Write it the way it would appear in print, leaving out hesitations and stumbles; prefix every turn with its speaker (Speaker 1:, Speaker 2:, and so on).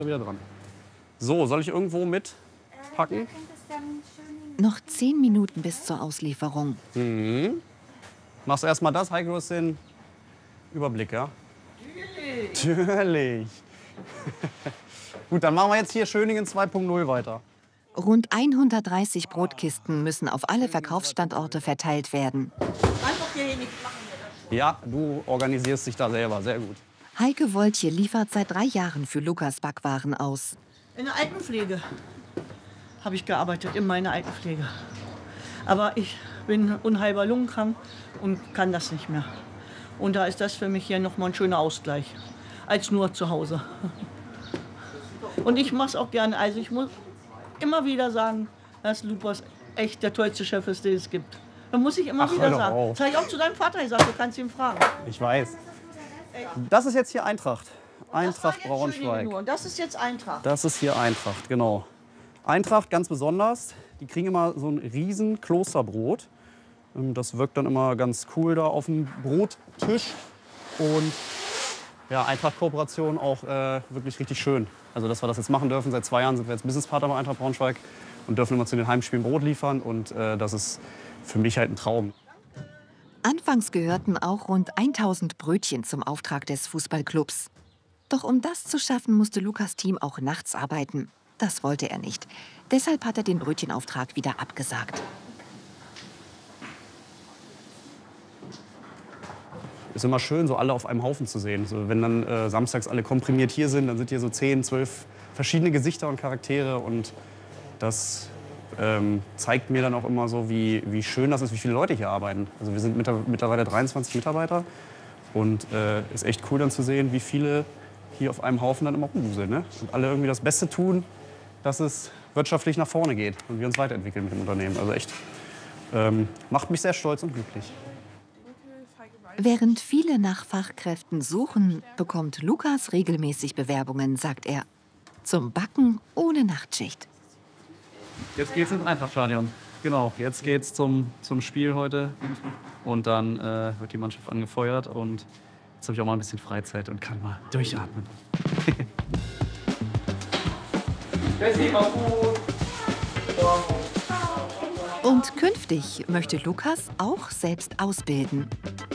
Speaker 1: Wieder dran. So, soll ich irgendwo mitpacken?
Speaker 2: Noch 10 Minuten bis zur Auslieferung.
Speaker 1: Machst du erstmal das? Heiko, du hast den Überblick, ja? Natürlich. Gut, dann machen wir jetzt hier Schöningen 2.0 weiter.
Speaker 2: Rund 130 Brotkisten müssen auf alle Verkaufsstandorte verteilt werden.
Speaker 1: Ja, du organisierst dich da selber, sehr gut.
Speaker 2: Heike Woltje liefert seit 3 Jahren für Lukas Backwaren aus.
Speaker 3: In der Altenpflege habe ich gearbeitet, in meiner Altenpflege. Aber ich bin unheilbar lungenkrank und kann das nicht mehr. Und da ist das für mich hier nochmal ein schöner Ausgleich, als nur zu Hause. Und ich mache es auch gerne. Also ich muss immer wieder sagen, dass Lukas echt der tollste Chef ist, den es gibt. Da muss ich immer wieder sagen. Das habe ich auch zu deinem Vater gesagt, du kannst ihn fragen.
Speaker 1: Ich weiß. Das ist jetzt hier Eintracht. Eintracht Braunschweig.
Speaker 3: Und das ist jetzt Eintracht.
Speaker 1: Das ist hier Eintracht, genau. Eintracht ganz besonders. Die kriegen immer so ein riesen Klosterbrot. Das wirkt dann immer ganz cool da auf dem Brottisch. Und ja, Eintracht-Kooperation auch wirklich richtig schön. Also, dass wir das jetzt machen dürfen. Seit 2 Jahren sind wir jetzt Businesspartner bei Eintracht Braunschweig und dürfen immer zu den Heimspielen Brot liefern. Und das ist für mich halt ein Traum.
Speaker 2: Anfangs gehörten auch rund 1000 Brötchen zum Auftrag des Fußballclubs. Doch um das zu schaffen, musste Lukas Team auch nachts arbeiten. Das wollte er nicht. Deshalb hat er den Brötchenauftrag wieder abgesagt.
Speaker 1: Ist immer schön, so alle auf einem Haufen zu sehen. So, wenn dann samstags alle komprimiert hier sind, dann sind hier so 10, 12 verschiedene Gesichter und Charaktere. Und das zeigt mir dann auch immer so, wie schön das ist, wie viele Leute hier arbeiten. Also wir sind mittlerweile 23 Mitarbeiter. Und ist echt cool dann zu sehen, wie viele hier auf einem Haufen dann immer rumwuseln, ne? Und alle irgendwie das Beste tun, dass es wirtschaftlich nach vorne geht und wir uns weiterentwickeln mit dem Unternehmen. Also echt, macht mich sehr stolz und glücklich.
Speaker 2: Während viele nach Fachkräften suchen, bekommt Lukas regelmäßig Bewerbungen, sagt er. Zum Backen ohne Nachtschicht.
Speaker 4: Jetzt geht's ins Eintrachtstadion. Genau, jetzt geht's zum Spiel heute. Und dann wird die Mannschaft angefeuert. Und jetzt habe ich auch mal ein bisschen Freizeit und kann mal durchatmen.
Speaker 2: Und künftig möchte Lukas auch selbst ausbilden.